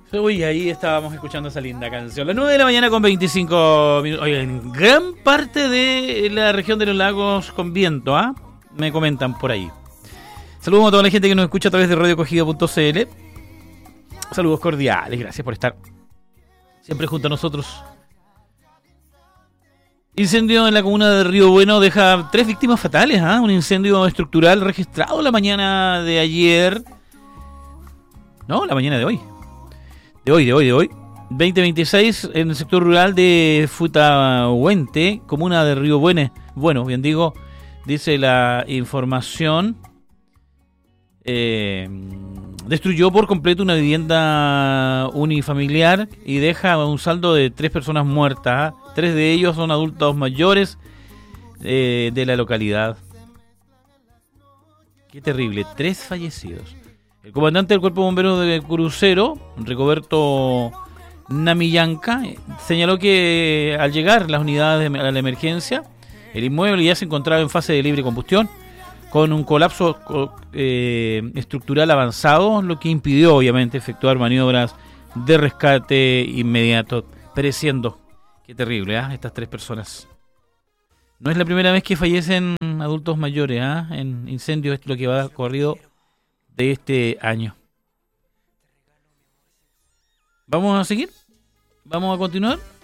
Uy, ahí estábamos escuchando esa linda canción. Las 9 de la mañana con 25 minutos. Oye, en gran parte de la región de los lagos con viento, ¿ah? Me comentan por ahí. Saludos a toda la gente que nos escucha a través de radiocogido.cl. Saludos cordiales, gracias por estar siempre junto a nosotros. Incendio en la comuna de Río Bueno deja 3 víctimas fatales, ¿ah? Un incendio estructural registrado la mañana de ayer. No, la mañana de hoy. De hoy. 2026 en el sector rural de Futahuente, comuna de Río Bueno. Bueno, bien digo, dice la información. Destruyó por completo una vivienda unifamiliar y deja un saldo de 3 personas muertas. 3 de ellos son adultos mayores de la localidad. Qué terrible, 3 fallecidos. El comandante del Cuerpo de Bomberos de Crucero, Rigoberto Namillanca, señaló que al llegar las unidades a la emergencia, el inmueble ya se encontraba en fase de libre combustión, con un colapso estructural avanzado, lo que impidió obviamente efectuar maniobras de rescate inmediato, pereciendo. Qué terrible, ¿eh? Estas 3 personas. No es la primera vez que fallecen adultos mayores, en incendios. Esto es lo que va corrido de este año. ¿Vamos a seguir? ¿Vamos a continuar?